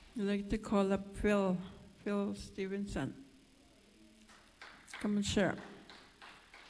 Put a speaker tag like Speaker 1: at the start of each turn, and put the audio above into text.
Speaker 1: I'd like to call up Phil Stevenson. Come and share.